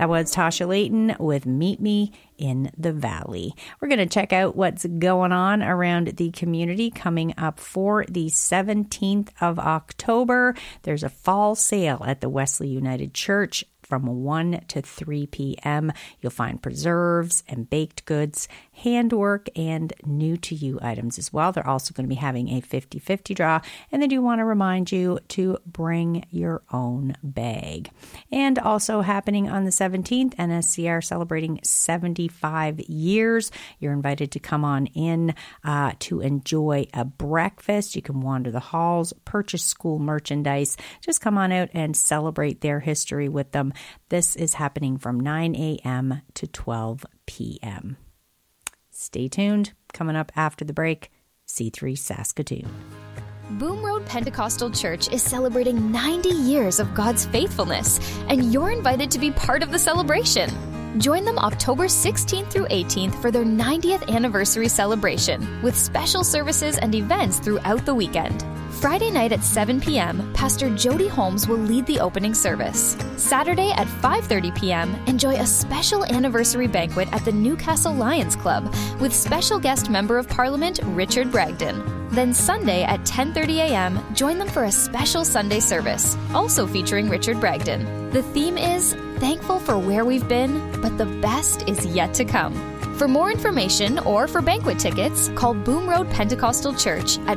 That was Tasha Layton with Meet Me in the Valley. We're going to check out what's going on around the community coming up for the 17th of October. There's a fall sale at the Wesley United Church from 1 to 3 p.m. You'll find preserves and baked goods, handwork, and new-to-you items as well. They're also going to be having a 50-50 draw, and they do want to remind you to bring your own bag. And also happening on the 17th, NSCR celebrating 75 years. You're invited to come on in to enjoy a breakfast. You can wander the halls, purchase school merchandise. Just come on out and celebrate their history with them. This is happening from 9 a.m. to 12 p.m. Stay tuned. Coming up after the break, C3 Saskatoon. Boom Road Pentecostal Church is celebrating 90 years of God's faithfulness, and you're invited to be part of the celebration. Join them October 16th through 18th for their 90th anniversary celebration, with special services and events throughout the weekend. Friday night at 7 p.m., Pastor Jody Holmes will lead the opening service. Saturday at 5:30 p.m., enjoy a special anniversary banquet at the Newcastle Lions Club with special guest Member of Parliament Richard Bragdon. Then Sunday at 10:30 a.m., join them for a special Sunday service, also featuring Richard Bragdon. The theme is Thankful for Where We've Been, but the best is yet to come. For more information or for banquet tickets, call Boom Road Pentecostal Church at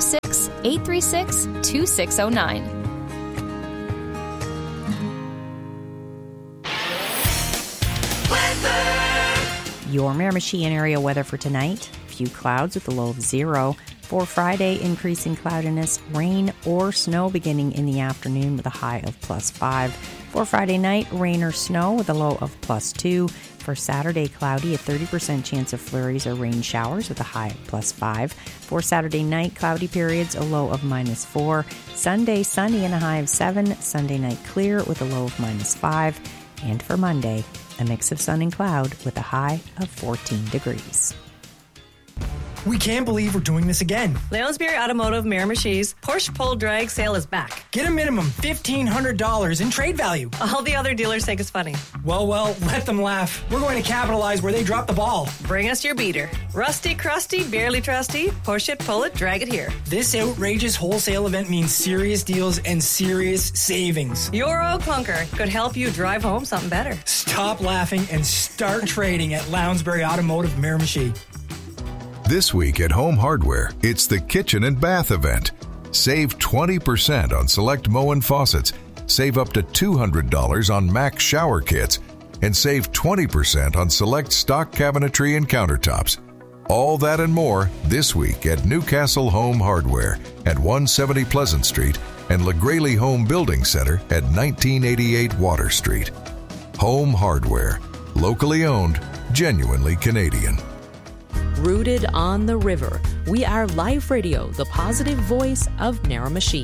506-836-2609. Your Miramichi and area weather for tonight. Few clouds with a low of 0. For Friday, increasing cloudiness, rain or snow beginning in the afternoon with a high of +5. For Friday night, rain or snow with a low of +2. For Saturday, cloudy, a 30% chance of flurries or rain showers with a high of +5. For Saturday night, cloudy periods, a low of -4. Sunday, sunny and a high of 7. Sunday night, clear with a low of -5. And for Monday, a mix of sun and cloud with a high of 14 degrees. We can't believe we're doing this again. Lounsbury Automotive Miramichi's Porsche Pull Drag sale is back. Get a minimum $1,500 in trade value. All the other dealers think it's funny. Well, let them laugh. We're going to capitalize where they dropped the ball. Bring us your beater. Rusty, crusty, barely trusty. Push it, pull it, drag it here. This outrageous wholesale event means serious deals and serious savings. Your old clunker could help you drive home something better. Stop laughing and start trading at Lounsbury Automotive Miramichi. This week at Home Hardware, it's the Kitchen and Bath event. Save 20% on select Moen faucets, save up to $200 on Max shower kits, and save 20% on select stock cabinetry and countertops. All that and more this week at Newcastle Home Hardware at 170 Pleasant Street and LaGraley Home Building Center at 1988 Water Street. Home Hardware, locally owned, genuinely Canadian. Rooted on the river, we are Life Radio, the positive voice of Miramichi.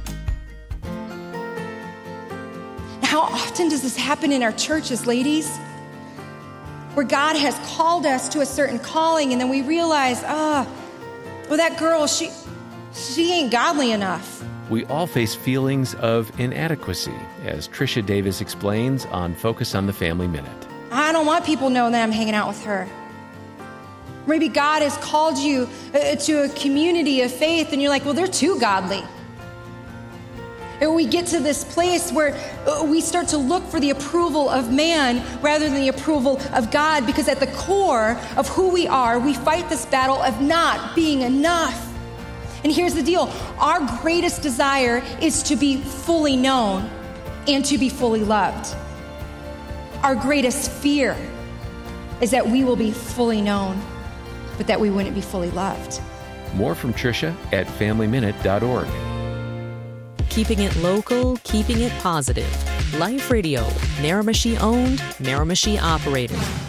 How often does this happen in our churches, ladies? Where God has called us to a certain calling, and then we realize, well, that girl, she ain't godly enough. We all face feelings of inadequacy, as Tricia Davis explains on Focus on the Family Minute. I don't want people knowing that I'm hanging out with her. Maybe God has called you to a community of faith, and you're like, well, they're too godly. And we get to this place where we start to look for the approval of man rather than the approval of God, because at the core of who we are, we fight this battle of not being enough. And here's the deal. Our greatest desire is to be fully known and to be fully loved. Our greatest fear is that we will be fully known, but that we wouldn't be fully loved. More from Tricia at FamilyMinute.org. Keeping it local, keeping it positive. Life Radio, Miramichi owned, Miramichi operated.